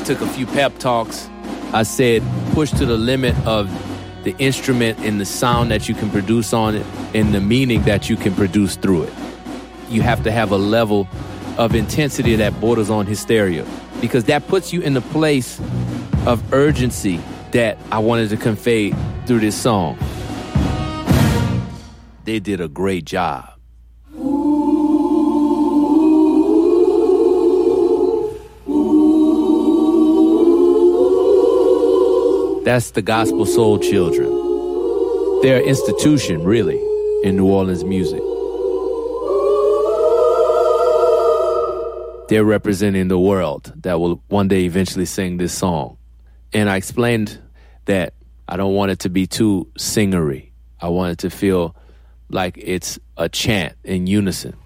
took a few pep talks. I said, push to the limit of the instrument and the sound that you can produce on it and the meaning that you can produce through it. You have to have a level of intensity that borders on hysteria, because that puts you in the place of urgency that I wanted to convey through this song. They did a great job. That's the Gospel Soul Children. They're an institution, really, in New Orleans music. They're representing the world that will one day eventually sing this song. And I explained that I don't want it to be too singery. I want it to feel like it's a chant in unison.